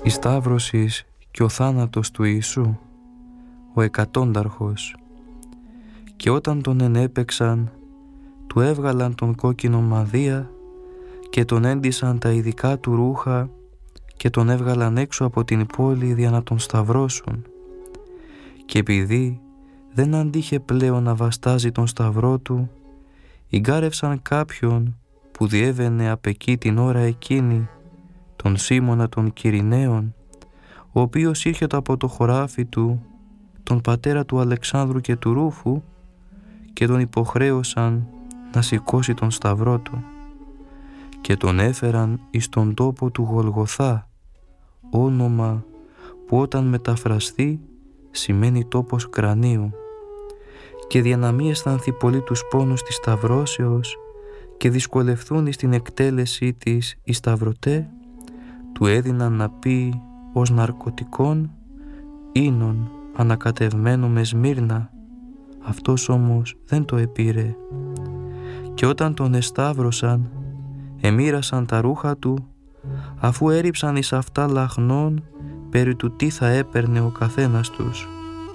η σταύρωσης και ο θάνατος του Ιησού, ο εκατόνταρχος. Και όταν τον ενέπαιξαν, του έβγαλαν τον κόκκινο μανδύα και τον έντυσαν τα ειδικά του ρούχα και τον έβγαλαν έξω από την πόλη για να τον σταυρώσουν. Και επειδή δεν αντήχε πλέον να βαστάζει τον σταυρό του, ηγκάρευσαν κάποιον που διέβαινε απ' εκεί την ώρα εκείνη, τον Σίμωνα των Κυριναίων, ο οποίος ήρχεται από το χωράφι του, τον πατέρα του Αλεξάνδρου και του Ρούφου, και τον υποχρέωσαν να σηκώσει τον σταυρό του και τον έφεραν εις τον τόπο του Γολγοθά, όνομα που όταν μεταφραστεί σημαίνει τόπος κρανίου, και για να μη αισθανθεί πολύ τους πόνους της σταυρώσεως και δυσκολευθούν στην εκτέλεση της οι σταυρωτέ, του έδιναν να πει ως ναρκωτικόν ίνον ανακατευμένο με σμύρνα. Αυτός όμως δεν το επήρε. Και όταν τον εσταύρωσαν, εμοίρασαν τα ρούχα του, αφού έριψαν εις αυτά λαχνών περί του τι θα έπαιρνε ο καθένας τους.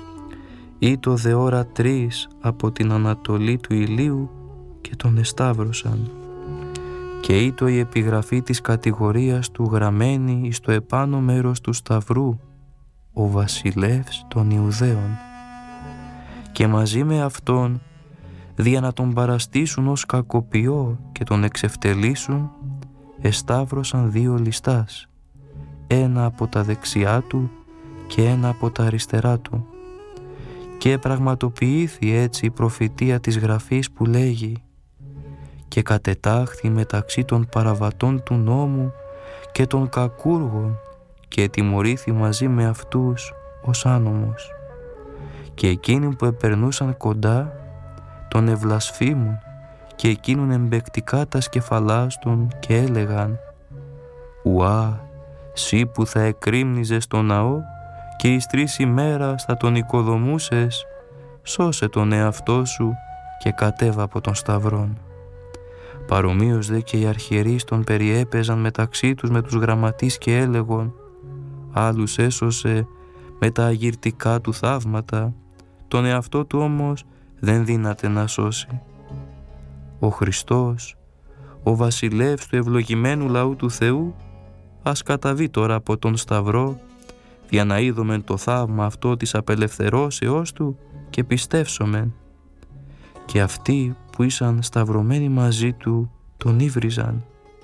Ήτο δε ώρα 3 από την ανατολή του ηλίου και τον εσταύρωσαν. Και ήτο η επιγραφή της κατηγορίας του γραμμένη εις το επάνω μέρος του σταυρού, ο βασιλεύς των Ιουδαίων. Και μαζί με αυτόν, δια να τον παραστήσουν ως κακοποιό και τον εξευτελίσουν, εσταύρωσαν 2 ληστάς, ένα από τα δεξιά του και ένα από τα αριστερά του. Και πραγματοποιήθη έτσι η προφητεία της γραφής που λέγει «Και κατετάχθη μεταξύ των παραβατών του νόμου και των κακούργων και τιμωρήθη μαζί με αυτούς ως άνομος. Και εκείνοι που επερνούσαν κοντά τον ευλασφήμουν και εκείνουν εμπεκτικά τα σκεφαλάστων και έλεγαν «Ουά, σύ που θα εκρήμνιζες τον ναό και εις 3 ημέρας θα τον οικοδομούσες, σώσε τον εαυτό σου και κατέβα από τον σταυρόν». Παρομοίως δε και οι αρχιερείς τον περιέπαιζαν μεταξύ τους με τους γραμματείς και έλεγον «Άλλους έσωσε με τα αγυρτικά του θαύματα, τον εαυτό του όμως δεν δύναται να σώσει». Ο Χριστός, ο βασιλεύς του ευλογημένου λαού του Θεού, ας καταβεί τώρα από τον σταυρό, για να είδομεν το θαύμα αυτό της απελευθερώσεώς του και πιστεύσομεν. Και αυτοί που ήσαν σταυρωμένοι μαζί του τον ύβριζαν.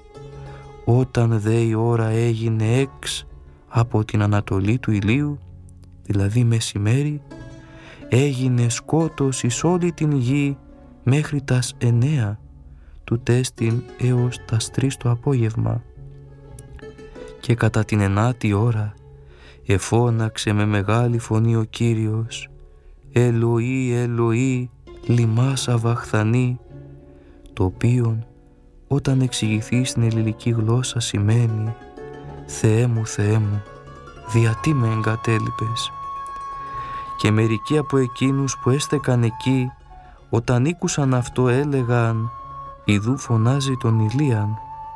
Όταν δε η ώρα έγινε 6 από την ανατολή του ηλίου, δηλαδή μεσημέρι, έγινε σκότος εις όλη την γη μέχρι τας 9 του τέστην έως τας 3 το απόγευμα. Και κατά την 9η ώρα εφώναξε με μεγάλη φωνή ο Κύριος «Ελοή, Ελοή, λιμά σαβαχθανή», το οποίον όταν εξηγηθεί στην ελληνική γλώσσα σημαίνει «Θεέ μου, Θεέ μου, διατί με εγκατέλειπες». Και μερικοί από εκείνους που έστεκαν εκεί, όταν ήκουσαν αυτό έλεγαν «Ιδού φωνάζει τον Ηλίαν».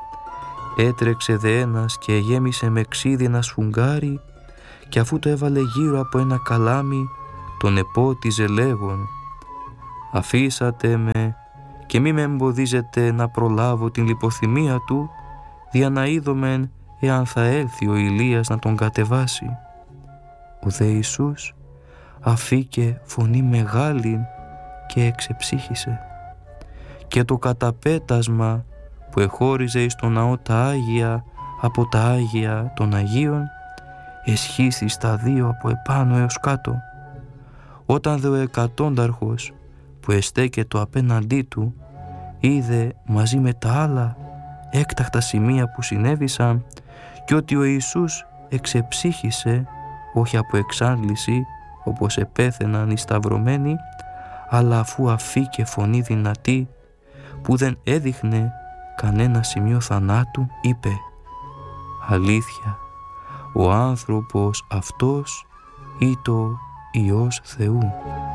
Έτρεξε δε ένας και γέμισε με ξύδι ένα σφουγγάρι και αφού το έβαλε γύρω από ένα καλάμι, τον επότιζε λέγον «Αφήσατε με και μη με εμποδίζετε να προλάβω την λιποθυμία του, δια να είδομεν εάν θα έλθει ο Ηλίας να τον κατεβάσει». Ο δε Ιησούς αφήκε φωνή μεγάλη και εξεψύχησε. Και το καταπέτασμα που εχώριζε εις τον ναό τα Άγια από τα Άγια των Αγίων εσχίσει στα 2 από επάνω έως κάτω. Όταν δε ο εκατόνταρχος που εστέκετο απέναντί του είδε μαζί με τα άλλα έκτακτα σημεία που συνέβησαν και ότι ο Ιησούς εξεψύχησε όχι από εξάντληση όπως επέθαιναν οι σταυρωμένοι, αλλά αφού αφήκε φωνή δυνατή που δεν έδειχνε κανένα σημείο θανάτου, είπε «Αλήθεια, ο άνθρωπος αυτός ήτο Υιός Θεού».